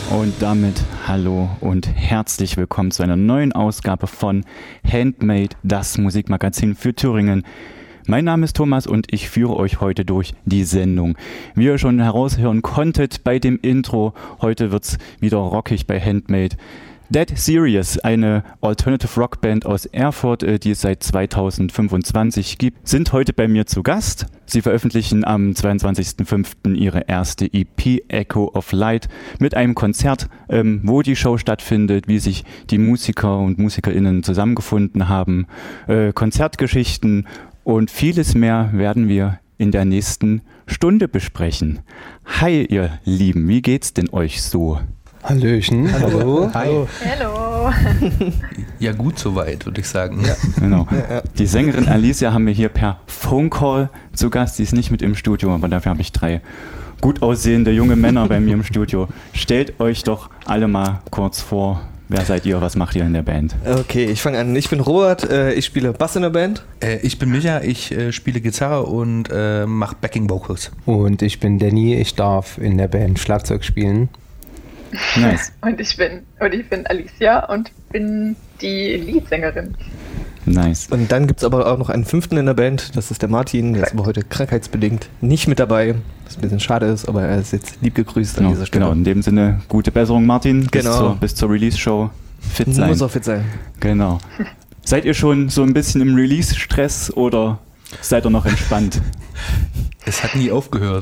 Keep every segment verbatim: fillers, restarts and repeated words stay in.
Und damit hallo und herzlich willkommen zu einer neuen Ausgabe von Handmade, das Musikmagazin für Thüringen. Mein Name ist Thomas und ich führe euch heute durch die Sendung. Wie ihr schon heraushören konntet bei dem Intro, heute wird's wieder rockig bei Handmade. Dead Serious, eine Alternative Rock Band aus Erfurt, die es seit zweitausendfünfundzwanzig gibt, sind heute bei mir zu Gast. Sie veröffentlichen am zweiundzwanzigsten fünften ihre erste E P Echo of Light mit einem Konzert, ähm, wo die Show stattfindet, wie sich die Musiker und MusikerInnen zusammengefunden haben, äh, Konzertgeschichten und vieles mehr werden wir in der nächsten Stunde besprechen. Hi ihr Lieben, wie geht's denn euch so? Hallöchen. Hallo. Hi. Hallo. Ja, gut soweit, würde ich sagen. Ja. Genau. Die Sängerin Alicia haben wir hier per Phone Call zu Gast. Die ist nicht mit im Studio, aber dafür habe ich drei gut aussehende junge Männer bei mir im Studio. Stellt euch doch alle mal kurz vor. Wer seid ihr? Was macht ihr in der Band? Okay, ich fange an. Ich bin Robert, äh, ich spiele Bass in der Band. Äh, ich bin Micha, ich äh, spiele Gitarre und äh, mache Backing Vocals. Und ich bin Danny, ich darf in der Band Schlagzeug spielen. Nice. Und ich bin und ich bin Alicia und bin die Leadsängerin. Nice. Und dann gibt es aber auch noch einen fünften in der Band, das ist der Martin, der ist aber heute krankheitsbedingt nicht mit dabei, was ein bisschen schade ist, aber er ist jetzt lieb gegrüßt Genau, an dieser Stelle. genau, in dem Sinne gute Besserung, Martin. Bis Genau. zur, bis zur Release-Show fit sein. Muss auch fit sein. Genau. Seid ihr schon so ein bisschen im Release-Stress oder seid ihr noch entspannt? Es hat nie aufgehört.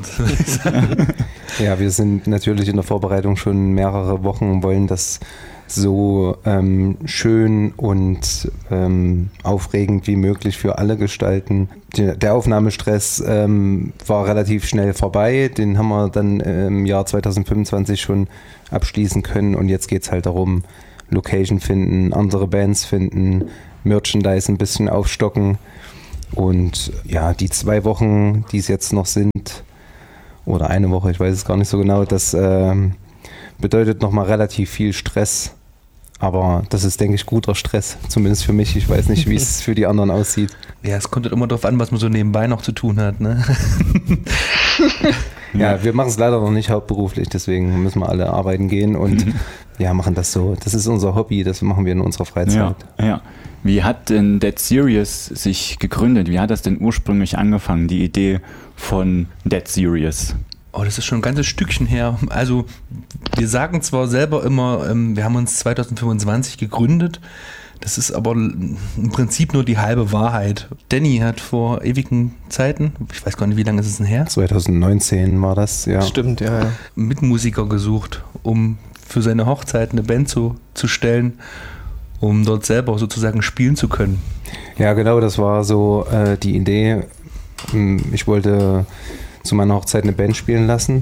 Ja, wir sind natürlich in der Vorbereitung schon mehrere Wochen und wollen das so ähm, schön und ähm, aufregend wie möglich für alle gestalten. Die, der Aufnahmestress ähm, war relativ schnell vorbei, den haben wir dann im Jahr zweitausendfünfundzwanzig schon abschließen können und jetzt geht es halt darum, Location finden, andere Bands finden, Merchandise ein bisschen aufstocken. Und ja, die zwei Wochen, die es jetzt noch sind, oder eine Woche, ich weiß es gar nicht so genau, das ähm, bedeutet nochmal relativ viel Stress. Aber das ist, denke ich, guter Stress, zumindest für mich. Ich weiß nicht, wie es für die anderen aussieht. Ja, es kommt halt immer darauf an, was man so nebenbei noch zu tun hat, ne? Ja, wir machen es leider noch nicht hauptberuflich, deswegen müssen wir alle arbeiten gehen und ja, machen das so. Das ist unser Hobby, das machen wir in unserer Freizeit. Ja, ja. Wie hat denn Dead Serious sich gegründet? Wie hat das denn ursprünglich angefangen, die Idee von Dead Serious? Oh, das ist schon ein ganzes Stückchen her. Also wir sagen zwar selber immer, ähm, wir haben uns zweitausendfünfundzwanzig gegründet, das ist aber im Prinzip nur die halbe Wahrheit. Danny hat vor ewigen Zeiten, ich weiß gar nicht, wie lange ist es denn her, zweitausendneunzehn war das, ja. Stimmt, ja, ja. Mitmusiker gesucht, um für seine Hochzeit eine Band zu, zu stellen, um dort selber sozusagen spielen zu können. Ja, genau, das war so äh, die Idee. Ich wollte zu meiner Hochzeit eine Band spielen lassen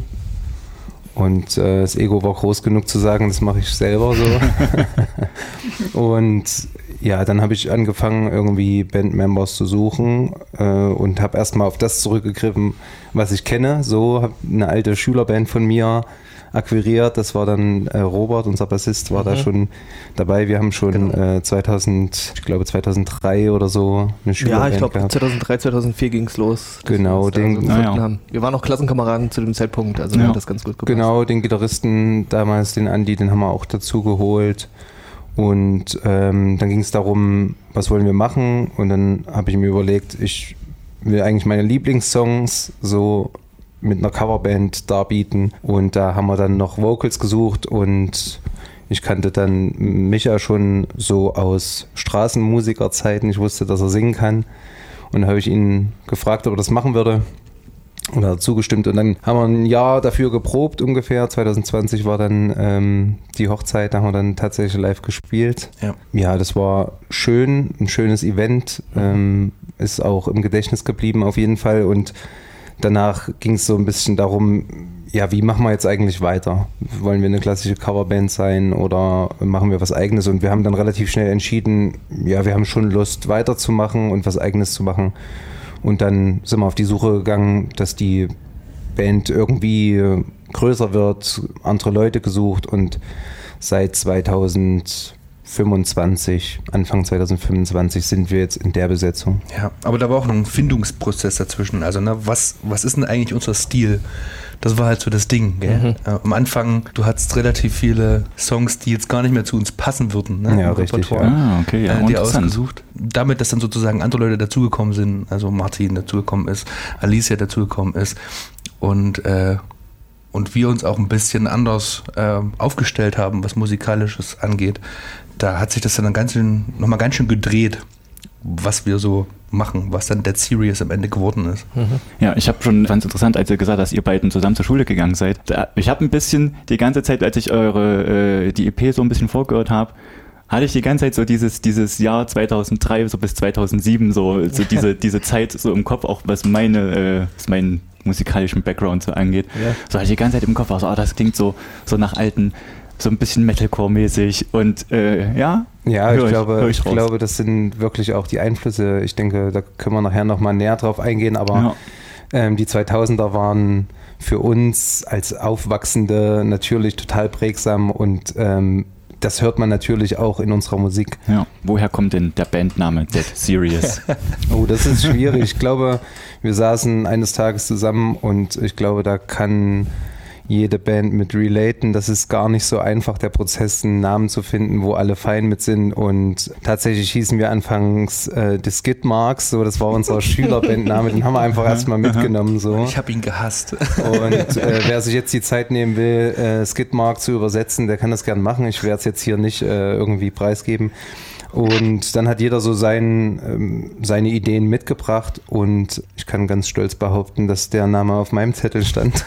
und äh, das Ego war groß genug zu sagen, das mache ich selber so. Und ja, dann habe ich angefangen, irgendwie Bandmembers zu suchen äh, und habe erstmal auf das zurückgegriffen, was ich kenne. So habe eine alte Schülerband von mir akquiriert, das war dann äh, Robert, unser Bassist, war mhm. da schon dabei. Wir haben schon genau. äh, zweitausend, ich glaube zweitausenddrei oder so eine Schülerband Ja, ich glaube gehabt. zweitausenddrei, zweitausendvier ging es los. Genau, wir, den, so ah, ja. haben. Wir waren auch Klassenkameraden zu dem Zeitpunkt, also ja. hat das ganz gut gepasst. Genau, den Gitarristen damals, den Andi, den haben wir auch dazu geholt. Und ähm, dann ging es darum, was wollen wir machen? Und dann habe ich mir überlegt, ich will eigentlich meine Lieblingssongs so mit einer Coverband darbieten. Und da haben wir dann noch Vocals gesucht und ich kannte dann Micha schon so aus Straßenmusikerzeiten. Ich wusste, dass er singen kann. Und dann habe ich ihn gefragt, ob er das machen würde. Und er hat zugestimmt. Und dann haben wir ein Jahr dafür geprobt ungefähr. zweitausendzwanzig war dann ähm, die Hochzeit, da haben wir dann tatsächlich live gespielt. Ja, ja, das war schön, ein schönes Event. Ähm, ist auch im Gedächtnis geblieben auf jeden Fall. Und danach ging es so ein bisschen darum, ja, wie machen wir jetzt eigentlich weiter? Wollen wir eine klassische Coverband sein oder machen wir was Eigenes? Und wir haben dann relativ schnell entschieden, ja, wir haben schon Lust weiterzumachen und was Eigenes zu machen. Und dann sind wir auf die Suche gegangen, dass die Band irgendwie größer wird, andere Leute gesucht und seit zweitausendsechzehn fünfundzwanzig, Anfang zwanzig fünfundzwanzig sind wir jetzt in der Besetzung. Ja, aber da war auch noch ein Findungsprozess dazwischen. Also, ne, was, was ist denn eigentlich unser Stil? Das war halt so das Ding, gell? Mhm. Ja, am Anfang, du hattest relativ viele Songs, die jetzt gar nicht mehr zu uns passen würden, ne? Ja, richtig. Ja. Ah, okay, ja, äh, die ausgesucht. Damit, dass dann sozusagen andere Leute dazugekommen sind, also Martin dazugekommen ist, Alicia dazugekommen ist und, äh, und wir uns auch ein bisschen anders äh, aufgestellt haben, was Musikalisches angeht. Da hat sich das dann ganz schön, nochmal ganz schön gedreht, was wir so machen, was dann Dead Serious am Ende geworden ist. Mhm. Ja, ich habe schon, fand es interessant, als ihr gesagt habt, dass ihr beiden zusammen zur Schule gegangen seid. Da, ich habe ein bisschen die ganze Zeit, als ich eure äh, die E P so ein bisschen vorgehört habe, hatte ich die ganze Zeit so dieses dieses Jahr zweitausenddrei so bis zweitausendsieben so, so diese diese Zeit so im Kopf, auch was meine äh, was meinen musikalischen Background so angeht. Ja. So hatte ich die ganze Zeit im Kopf, auch so, ah, das klingt so so nach alten, so ein bisschen Metalcore-mäßig und äh, ja. Ja, ich, ich glaube, ich, ich glaube, das sind wirklich auch die Einflüsse. Ich denke, da können wir nachher nochmal näher drauf eingehen, aber ja. ähm, die zweitausender waren für uns als Aufwachsende natürlich total prägsam und ähm, das hört man natürlich auch in unserer Musik. Ja. Woher kommt denn der Bandname Dead Serious? Oh, das ist schwierig. Ich glaube, wir saßen eines Tages zusammen und ich glaube, da kann jede Band mit relaten. Das ist gar nicht so einfach, der Prozess, einen Namen zu finden, wo alle fein mit sind. Und tatsächlich hießen wir anfangs äh, die Skid Marks, so, das war unser Schülerbandname, den haben wir einfach erstmal mitgenommen. So. Ich habe ihn gehasst. Und äh, wer sich jetzt die Zeit nehmen will, äh, Skid Mark zu übersetzen, der kann das gern machen. Ich werde es jetzt hier nicht äh, irgendwie preisgeben. Und dann hat jeder so sein, ähm, seine Ideen mitgebracht und ich kann ganz stolz behaupten, dass der Name auf meinem Zettel stand,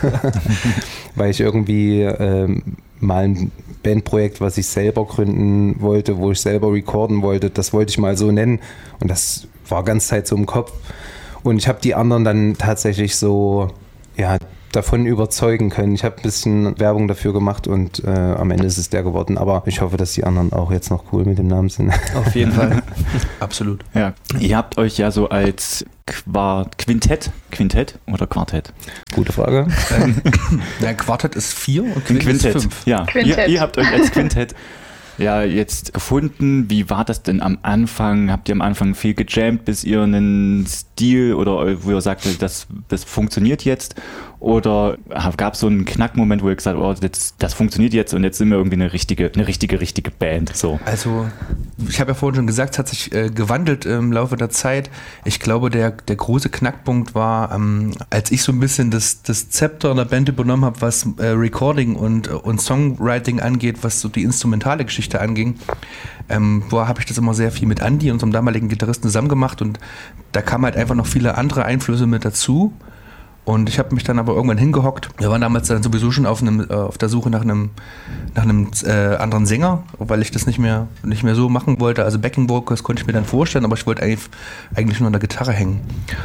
weil ich irgendwie ähm, mal ein Bandprojekt, was ich selber gründen wollte, wo ich selber recorden wollte, das wollte ich mal so nennen und das war ganz Zeit so im Kopf und ich habe die anderen dann tatsächlich so, ja, davon überzeugen können. Ich habe ein bisschen Werbung dafür gemacht und äh, am Ende ist es der geworden. Aber ich hoffe, dass die anderen auch jetzt noch cool mit dem Namen sind. Auf jeden Fall. Absolut. Ja. Ihr habt euch ja so als Quart- Quintett, Quintett oder Quartett? Gute Frage. Ähm, ja, Quartett ist vier und Quintett, Quintett ist fünf. Ja, Quintett. Ihr, ihr habt euch als Quintett ja jetzt gefunden. Wie war das denn am Anfang? Habt ihr am Anfang viel gejammt, bis ihr einen Stil oder wo ihr sagtet, das, das funktioniert jetzt? Oder gab es so einen Knackmoment, wo ihr gesagt habt, oh, das, das funktioniert jetzt und jetzt sind wir irgendwie eine richtige, eine richtige, richtige Band? So. Also, ich habe ja vorhin schon gesagt, es hat sich äh, gewandelt im Laufe der Zeit. Ich glaube, der, der große Knackpunkt war, ähm, als ich so ein bisschen das, das Zepter der Band übernommen habe, was äh, Recording und, und Songwriting angeht, was so die instrumentale Geschichte anging, ähm, habe ich das immer sehr viel mit Andi, unserem damaligen Gitarristen, zusammen gemacht und da kamen halt einfach noch viele andere Einflüsse mit dazu. Und ich habe mich dann aber irgendwann hingehockt. Wir waren damals dann sowieso schon auf, einem, äh, auf der Suche nach einem, nach einem äh, anderen Sänger, weil ich das nicht mehr, nicht mehr so machen wollte. Also Backing Vocals konnte ich mir dann vorstellen, aber ich wollte eigentlich, eigentlich nur an der Gitarre hängen.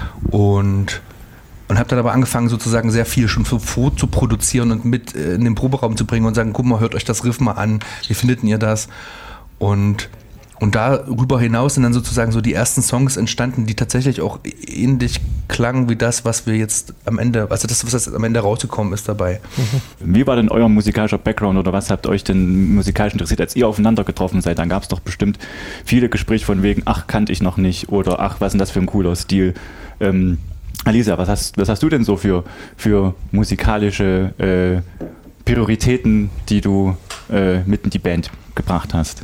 Und, und habe dann aber angefangen, sozusagen sehr viel schon vorzuproduzieren und mit äh, in den Proberaum zu bringen und sagen, guck mal, hört euch das Riff mal an, wie findet ihr das? Und Und darüber hinaus sind dann sozusagen so die ersten Songs entstanden, die tatsächlich auch ähnlich klangen wie das, was wir jetzt am Ende, also das, was jetzt am Ende rausgekommen ist dabei. Wie war denn euer musikalischer Background oder was habt euch denn musikalisch interessiert, als ihr aufeinander getroffen seid? Dann gab es doch bestimmt viele Gespräche von wegen, ach, kannte ich noch nicht oder ach, was ist denn das für ein cooler Stil? Ähm, Alisa, was hast, was hast du denn so für, für musikalische äh, Prioritäten, die du äh, mit in die Band gebracht hast?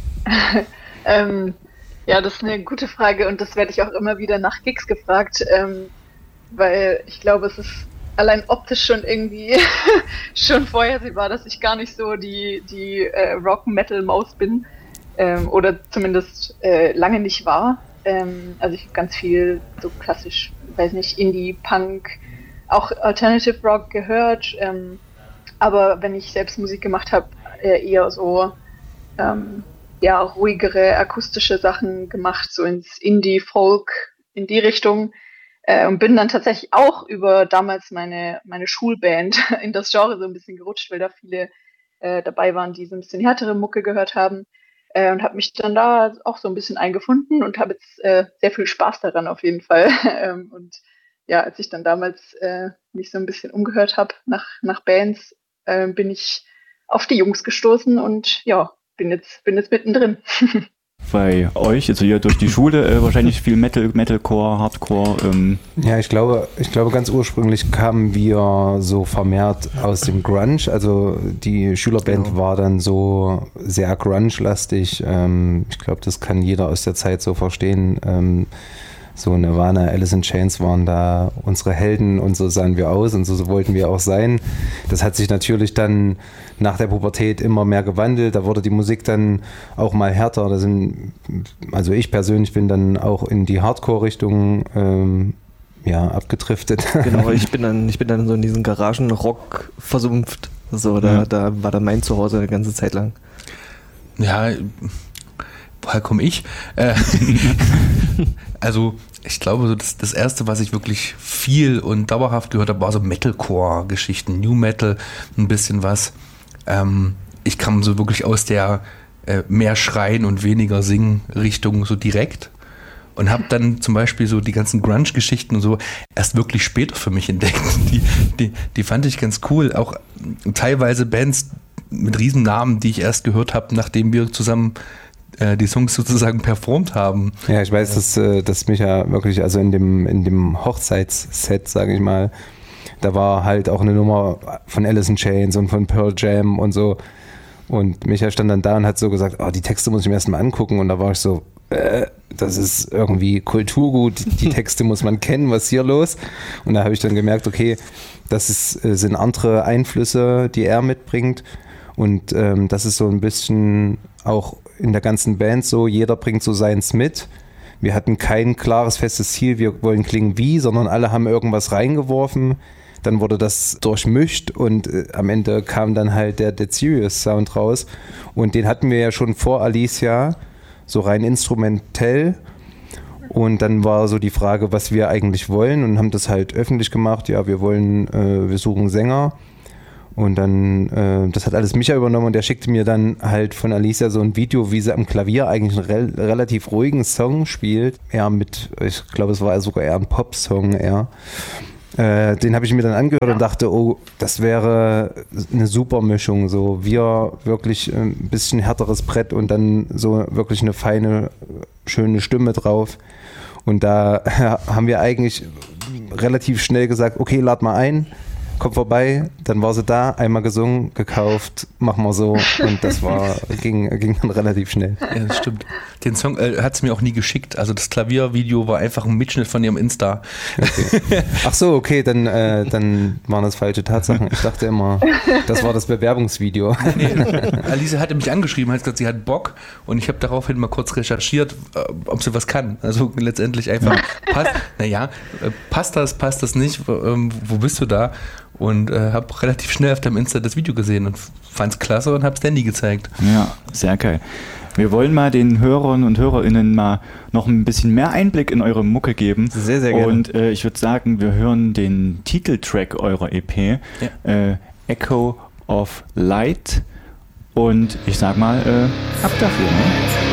Ähm, ja, das ist eine gute Frage und das werde ich auch immer wieder nach Gigs gefragt, ähm, weil ich glaube, es ist allein optisch schon irgendwie schon vorhersehbar, dass ich gar nicht so die, die äh, Rock-Metal-Maus bin ähm, oder zumindest äh, lange nicht war. Ähm, also ich habe ganz viel so klassisch, weiß nicht, Indie, Punk, auch Alternative Rock gehört, ähm, aber wenn ich selbst Musik gemacht habe, äh, eher so ähm, ja, ruhigere, akustische Sachen gemacht, so ins Indie, Folk, in die Richtung. Äh, und bin dann tatsächlich auch über damals meine, meine Schulband in das Genre so ein bisschen gerutscht, weil da viele äh, dabei waren, die so ein bisschen härtere Mucke gehört haben. Äh, und habe mich dann da auch so ein bisschen eingefunden und habe jetzt äh, sehr viel Spaß daran auf jeden Fall. ähm, und ja, als ich dann damals äh, mich so ein bisschen umgehört habe nach, nach Bands, äh, bin ich auf die Jungs gestoßen und ja, bin jetzt, bin jetzt mittendrin. Bei euch, also ihr durch die Schule äh, wahrscheinlich viel Metal, Metalcore, Hardcore. Ähm. Ja, ich glaube, ich glaube, ganz ursprünglich kamen wir so vermehrt aus dem Grunge. Also die Schülerband genau. war dann so sehr Grunge-lastig. Ähm, ich glaube, das kann jeder aus der Zeit so verstehen. Ähm, so Nirvana, Alice in Chains waren da unsere Helden und so sahen wir aus und so, so wollten wir auch sein. Das hat sich natürlich dann nach der Pubertät immer mehr gewandelt. Da wurde die Musik dann auch mal härter. Da sind, also ich persönlich bin dann auch in die Hardcore-Richtung ähm, ja, abgedriftet. Genau, ich bin dann, ich bin dann so in diesen Garagenrock versumpft. So, da, ja. da war dann mein Zuhause eine ganze Zeit lang. Ja, woher komme ich? Äh, also ich glaube, so das, das erste, was ich wirklich viel und dauerhaft gehört habe, war so Metalcore-Geschichten, New Metal, ein bisschen was. Ähm, ich kam so wirklich aus der äh, mehr Schreien und weniger Singen Richtung so direkt und habe dann zum Beispiel so die ganzen Grunge-Geschichten und so erst wirklich später für mich entdeckt. Die, die, die fand ich ganz cool. Auch teilweise Bands mit Riesennamen, die ich erst gehört habe, nachdem wir zusammen die Songs sozusagen performt haben. Ja, ich weiß, dass, dass mich ja wirklich, also in dem, in dem Hochzeitsset, sage ich mal, da war halt auch eine Nummer von Alice in Chains und von Pearl Jam und so. Und Micha stand dann da und hat so gesagt, oh, die Texte muss ich mir erstmal angucken. Und da war ich so, äh, das ist irgendwie Kulturgut, die Texte muss man kennen, was ist hier los? Und da habe ich dann gemerkt, okay, das ist, sind andere Einflüsse, die er mitbringt. Und ähm, das ist so ein bisschen auch in der ganzen Band so, jeder bringt so seins mit. Wir hatten kein klares, festes Ziel, wir wollen klingen wie, sondern alle haben irgendwas reingeworfen. Dann wurde das durchmischt und äh, am Ende kam dann halt der Dead Serious Sound raus. Und den hatten wir ja schon vor Alicia, so rein instrumentell. Und dann war so die Frage, was wir eigentlich wollen, und haben das halt öffentlich gemacht. Ja, wir wollen, äh, wir suchen Sänger. Und dann, äh, das hat alles Micha übernommen und der schickte mir dann halt von Alicia so ein Video, wie sie am Klavier eigentlich einen re- relativ ruhigen Song spielt. Eher mit, ich glaube, es war sogar eher ein Pop-Song eher. Äh, den habe ich mir dann angehört und dachte, oh, das wäre eine super Mischung. So, wir wirklich ein bisschen härteres Brett und dann so wirklich eine feine, schöne Stimme drauf. Und da haben wir eigentlich relativ schnell gesagt, okay, lad mal ein. Kommt vorbei, dann war sie da, einmal gesungen, gekauft, machen wir so, und das war, ging, ging dann relativ schnell. Ja, das stimmt. Den Song äh, hat sie mir auch nie geschickt, also das Klaviervideo war einfach ein Mitschnitt von ihrem Insta. Okay. Ach so, okay, dann, äh, dann waren das falsche Tatsachen. Ich dachte immer, das war das Bewerbungsvideo. Nee, Alice hatte mich angeschrieben, hat gesagt, sie hat Bock, und ich habe daraufhin mal kurz recherchiert, ob sie was kann. Also letztendlich einfach, passt, naja, passt das, passt das nicht, wo bist du da? Und äh, habe relativ schnell auf deinem Insta das Video gesehen und fand es klasse und habe es Danny gezeigt. Ja, sehr geil. Wir wollen mal den Hörern und HörerInnen mal noch ein bisschen mehr Einblick in eure Mucke geben. Sehr, sehr gerne. Und äh, ich würde sagen, wir hören den Titeltrack eurer E P, ja. äh, Echo of Light. Und ich sag mal, äh, ab dafür, ne?